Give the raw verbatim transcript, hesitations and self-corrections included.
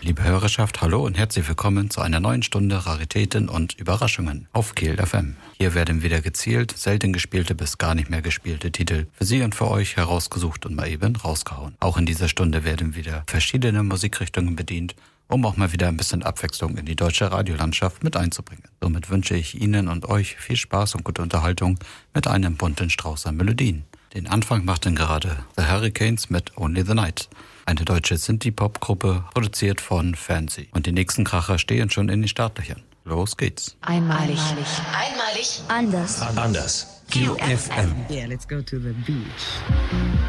Liebe Hörerschaft, hallo und herzlich willkommen zu einer neuen Stunde Raritäten und Überraschungen auf Kiel F M. Hier werden wieder gezielt, selten gespielte bis gar nicht mehr gespielte Titel für Sie und für euch herausgesucht und mal eben rausgehauen. Auch in dieser Stunde werden wieder verschiedene Musikrichtungen bedient, um auch mal wieder ein bisschen Abwechslung in die deutsche Radiolandschaft mit einzubringen. Somit wünsche ich Ihnen und euch viel Spaß und gute Unterhaltung mit einem bunten Strauß an Melodien. Den Anfang machten gerade The Hurricanes mit Only the Night. Eine deutsche Synthie-Pop-Gruppe, produziert von Fancy. Und die nächsten Kracher stehen schon in den Startlöchern. Los geht's. Einmalig. Einmalig. Einmalig. Anders. Anders. Kiel F M. Yeah, let's go to the beach.